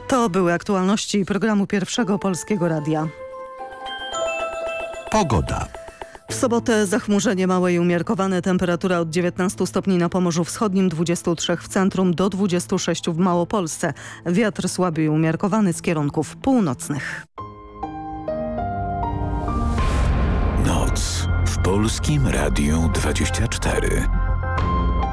To były aktualności programu Pierwszego Polskiego Radia. Pogoda. W sobotę zachmurzenie małe i umiarkowane, temperatura od 19 stopni na Pomorzu Wschodnim, 23 w centrum, do 26 w Małopolsce. Wiatr słaby i umiarkowany z kierunków północnych. Noc w Polskim Radiu 24.